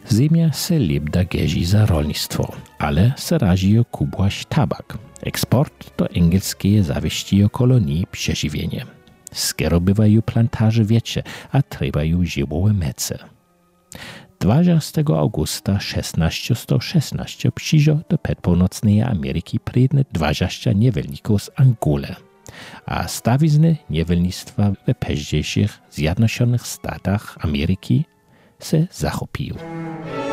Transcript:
Ziemia se lebda geži za rolnictwo, ale se razijo kubłaś tabak. Eksport do engelskie zawieścijo kolonii przeżywienie. Skero bywają plantaże wiecie, a trebają ziełowe mece. 20 augusta 1616 przyjrzał do przedpółnocnej Ameryki predne 20 niewolników z Angole, a stawizny niewolnictwa we późniejszych Zjednoczonych Statach Ameryki se zachopił.